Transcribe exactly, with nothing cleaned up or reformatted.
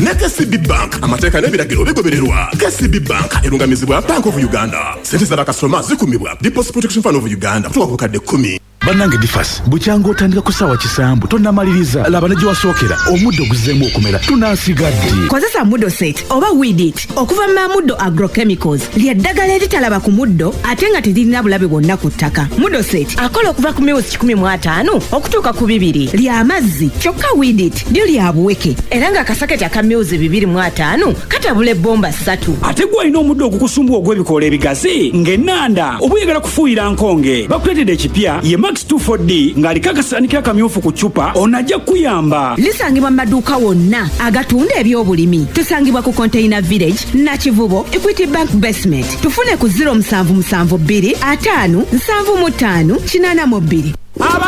ne K C B Bank amateeka n'ebiragiro bigobererwa. K C B Bank erungamizibwa Bank of Uganda. Sente z'abakasitoma zikumibwa Deposit Protection Fund of Uganda kutuuka ku kadde kkumi. Banange Difas bukyanga otandika kusawa kisambu tonnamaliriza laba ne gyewasookera omuddo guzeemu okumera tunaasigadde. Kozesa Muddo Set oba Weed It okuva mu Muddo Agrochemicals ly'eddagala eritalaba ku muddo ate nga teririna bulabe bwonna ku ttaka. Muddo Set akola okuva ku miwuzi kikumi mu ataano okutuuka ku bibiri lya mazzi kyokka Weed It lyo lya buweke era nga akasaketi aka miwuzi bibiri mu ataano katabula ebbomba ssatu. Ate gwe alina omuddo ogukusumbuwa ogw'ebikoola ebigazi ng'ennanda oba oyagala kufuuyira nkonge bakuleetedde ekipya ye Max two four D ng'aliko akasaaniko akamyufu ku ccupa onajja kuyamba. Lisangibwa mu maduuka wonna agatunda ebyobulimi. Tusangibwa ku Container Village Nakivubo Equity Bank Basement. Tufune ku zero seven seven two five five seven five eight eight.